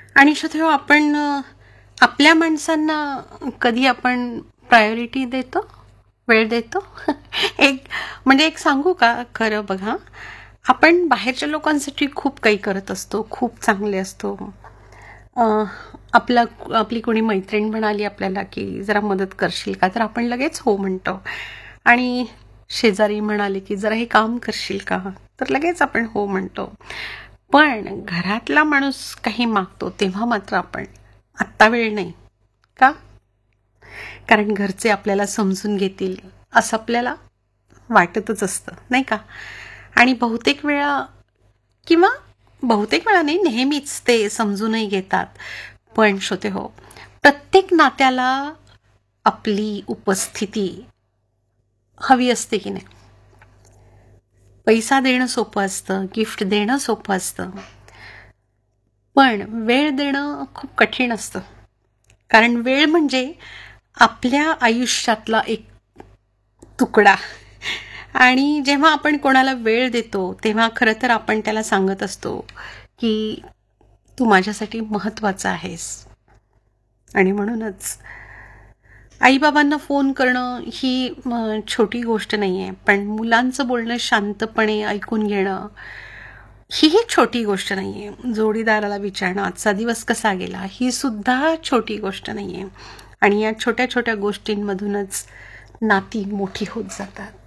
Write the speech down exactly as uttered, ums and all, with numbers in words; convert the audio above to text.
आणि श्रोतेहो, आपण अ, आपल्या माणसांना कधी आपण प्रायोरिटी देतो, वेळ देतो? एक म्हणजे एक सांगू का खरं बघा, आपण बाहेरच्या लोकांसाठी खूप काही करत असतो, खूप चांगले असतो. अ, आपला आपली कोणी मैत्रीण म्हणाली आपल्याला की जरा मदत करशील का, तर आपण लगेच हो म्हणतो. आणि शेजारी म्हणाले की जरा हे काम करशील का, तर लगेच आपण हो म्हणतो. पण घरातला माणूस काही मागतो तेव्हा मात्र आपण आत्ता वेळ नाही का, कारण घरचे आपल्याला समजून घेतील असं आपल्याला वाटतच असतं, नाही का? आणि बहुतेक वेळा, किंवा बहुतेक वेळा नाही, नेहमीच ते समजूनही घेतात. पण श्रोते हो, प्रत्येक नात्याला आपली उपस्थिती हवी असते की नाही? पैसा देणं सोपं असतं, गिफ्ट देणं सोपं असतं, पण वेळ देणं खूप कठीण असतं. कारण वेळ म्हणजे आपल्या आयुष्यातला एक तुकडा. आणि जेव्हा आपण कोणाला वेळ देतो तेव्हा खरं तर आपण त्याला सांगत असतो की तू माझ्यासाठी महत्त्वाचा आहेस. आणि म्हणूनच आईबाबांना फोन करणं ही म, छोटी गोष्ट नाही आहे, पण मुलांचं बोलणं शांतपणे ऐकून घेणं ही छोटी गोष्ट नाही आहे. जोडीदाराला विचारणं आजचा दिवस कसा गेला ही सुद्धा छोटी गोष्ट नाही आहे. आणि या छोट्या छोट्या गोष्टींमधूनच नाती मोठी होत जातात.